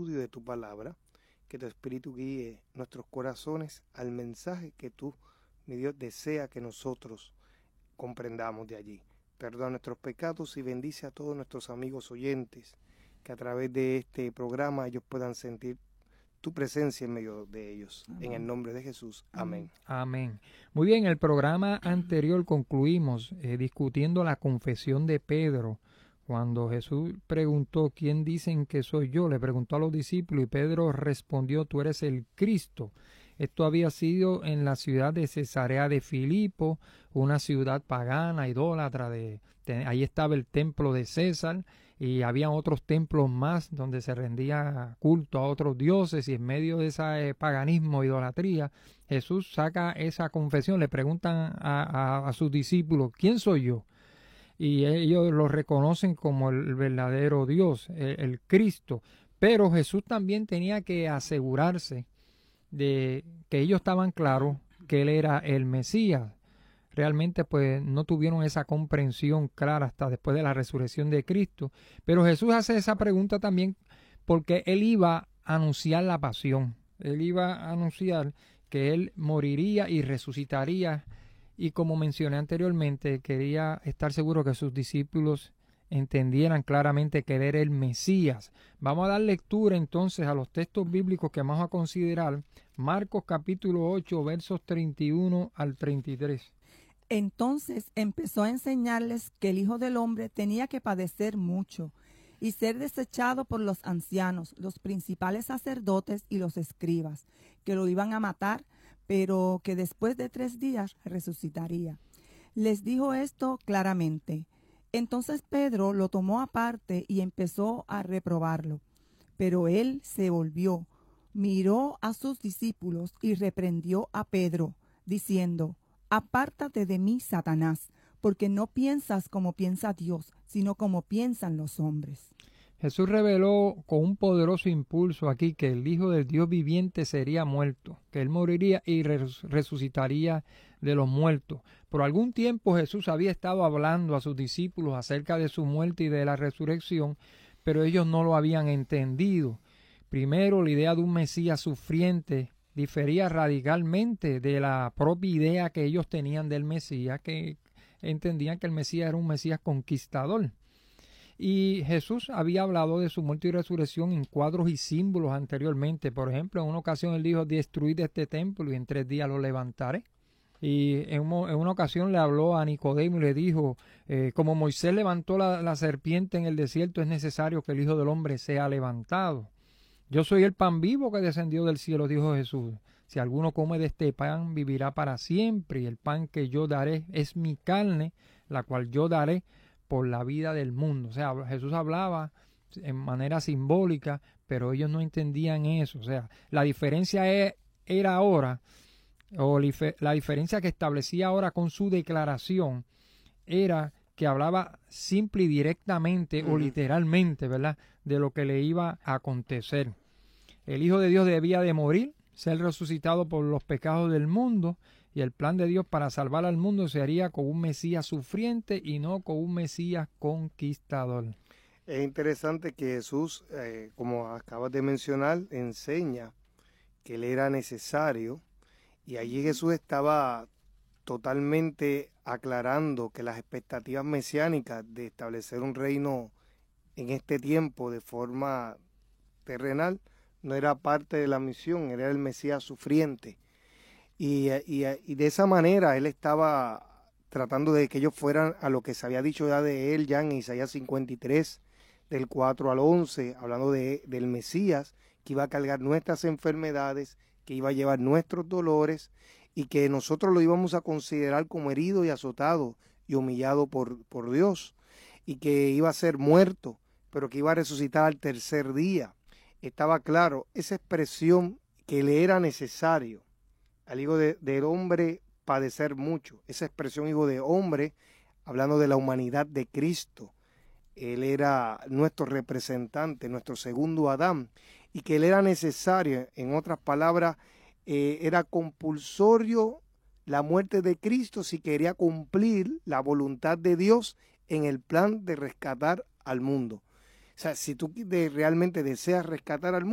estudio de tu palabra, que tu Espíritu guíe nuestros corazones al mensaje que tú, mi Dios, desea que nosotros comprendamos de allí. Perdona nuestros pecados y bendice a todos nuestros amigos oyentes, que a través de este programa ellos puedan sentir tu presencia en medio de ellos. Amén. En el nombre de Jesús. Amén. Amén. Muy bien, el programa anterior concluimos discutiendo la confesión de Pedro. Cuando Jesús preguntó, ¿quién dicen que soy yo?, le preguntó a los discípulos y Pedro respondió, tú eres el Cristo. Esto había sido en la ciudad de Cesarea de Filipo, una ciudad pagana, idólatra. Ahí estaba el templo de César y había otros templos más donde se rendía culto a otros dioses, y en medio de ese paganismo, idolatría, Jesús saca esa confesión. Le preguntan a sus discípulos, ¿quién soy yo? Y ellos lo reconocen como el verdadero Dios, el Cristo. Pero Jesús también tenía que asegurarse de que ellos estaban claros que él era el Mesías. Realmente pues no tuvieron esa comprensión clara hasta después de la resurrección de Cristo. Pero Jesús hace esa pregunta también porque él iba a anunciar la pasión. Él iba a anunciar que él moriría y resucitaría. Y como mencioné anteriormente, quería estar seguro que sus discípulos entendieran claramente que él era el Mesías. Vamos a dar lectura entonces a los textos bíblicos que vamos a considerar. Marcos capítulo 8, versos 31 al 33. Entonces empezó a enseñarles que el Hijo del Hombre tenía que padecer mucho y ser desechado por los ancianos, los principales sacerdotes y los escribas, que lo iban a matar, pero que después de 3 días resucitaría. Les dijo esto claramente. Entonces Pedro lo tomó aparte y empezó a reprobarlo. Pero él se volvió, miró a sus discípulos y reprendió a Pedro, diciendo, apártate de mí, Satanás, porque no piensas como piensa Dios, sino como piensan los hombres. Jesús reveló con un poderoso impulso aquí que el Hijo del Dios viviente sería muerto, que él moriría y resucitaría de los muertos. Por algún tiempo Jesús había estado hablando a sus discípulos acerca de su muerte y de la resurrección, pero ellos no lo habían entendido. Primero, la idea de un Mesías sufriente difería radicalmente de la propia idea que ellos tenían del Mesías, que entendían que el Mesías era un Mesías conquistador. Y Jesús había hablado de su muerte y resurrección en cuadros y símbolos anteriormente. Por ejemplo, en una ocasión él dijo, destruid este templo y en 3 días lo levantaré. Y en una ocasión le habló a Nicodemo y le dijo, como Moisés levantó la serpiente en el desierto, es necesario que el Hijo del Hombre sea levantado. Yo soy el pan vivo que descendió del cielo, dijo Jesús. Si alguno come de este pan, vivirá para siempre, y el pan que yo daré es mi carne, la cual yo daré por la vida del mundo. O sea, Jesús hablaba en manera simbólica, pero ellos no entendían eso. O sea, la diferencia era ahora, o la diferencia que establecía ahora con su declaración, era que hablaba simple y directamente o literalmente, ¿verdad?, de lo que le iba a acontecer. El Hijo de Dios debía de morir, ser resucitado por los pecados del mundo, y el plan de Dios para salvar al mundo se haría con un Mesías sufriente y no con un Mesías conquistador. Es interesante que Jesús, como acabas de mencionar, enseña que él era necesario, y allí Jesús estaba totalmente aclarando que las expectativas mesiánicas de establecer un reino en este tiempo de forma terrenal no era parte de la misión, era el Mesías sufriente. Y de esa manera él estaba tratando de que ellos fueran a lo que se había dicho ya de él, ya en Isaías 53, del 4 al 11, hablando del Mesías, que iba a cargar nuestras enfermedades, que iba a llevar nuestros dolores, y que nosotros lo íbamos a considerar como herido y azotado y humillado por Dios, y que iba a ser muerto, pero que iba a resucitar al 3er día. Estaba claro esa expresión que le era necesario al Hijo del Hombre padecer mucho. Esa expresión Hijo de Hombre, hablando de la humanidad de Cristo. Él era nuestro representante, nuestro segundo Adán, y que él era necesario, en otras palabras, era compulsorio la muerte de Cristo si quería cumplir la voluntad de Dios en el plan de rescatar al mundo. O sea, si tú realmente deseas rescatar al mundo,